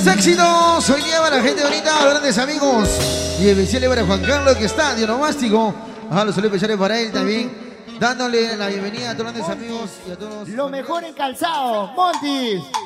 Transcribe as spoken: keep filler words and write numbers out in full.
grandes éxitos. Hoy día para la gente bonita, grandes amigos. Y especial para Juan Carlos, que está de onomástico. Ah, los saludos especiales para él también. Dándole la bienvenida a todos los grandes amigos y a todos. Lo mejor en calzado, Montis.